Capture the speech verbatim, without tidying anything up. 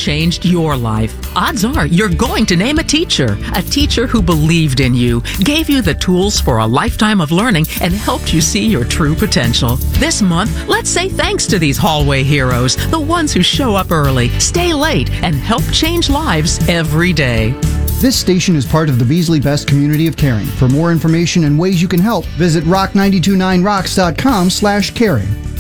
changed your life. Odds are you're going to name a teacher, a teacher who believed in you, gave you the tools for a lifetime of learning, and helped you see your true potential. This month, let's say thanks to these hallway heroes, the ones who show up early, stay late, and help change lives every day. This station is part of the Beasley Best community of caring. For more information and ways you can help, visit rock nine two nine rocks dot com slash caring.